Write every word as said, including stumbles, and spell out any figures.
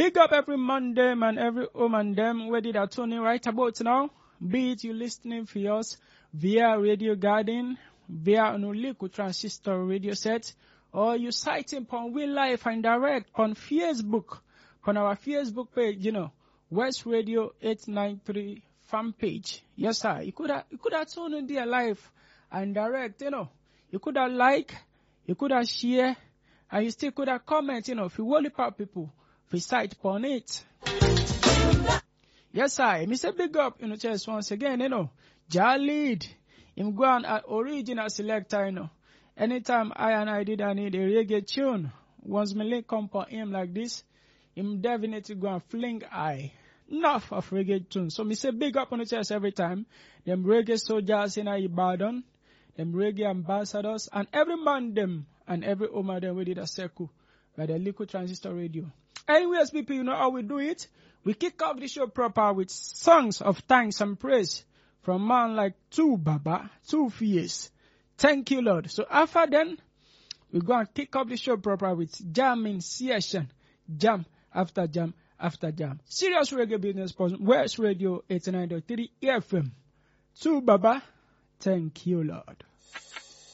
big up every man them and every woman them where did I tune in right about now. Be it you listening for us via Radio Garden, via an Uliku transistor radio set, or you sighting upon Real Life and Direct on Facebook, on our Facebook page, you know, West Radio eight ninety-three fan page. Yes, sir. You could have, you could have tuned in there live and direct, you know. You could have like, you could have share, and you still could have comment, you know, if you want to people, if you sight upon it. Yes, sir. Me say big up, you know, just once again, you know, Jalid, him go on at original selector, you know. Anytime I and I did I need a reggae tune, once me link up on him like this, him definitely go and fling I. Enough of reggae tunes. So me say big up on the chest every time. Them reggae soldiers in Ibadan, them reggae ambassadors, and every man them and every woman them we did a circle by the Liquid Transistor Radio. Anyways, people, you know how we do it. We kick off the show proper with songs of thanks and praise from man like Two Baba, Two Fierce. Thank you, Lord. So after then, we go and kick off the show proper with jamming session. Jam after jam after jam. Serious reggae business person, West Radio eighty-nine point three F M. Two Baba, thank you, Lord.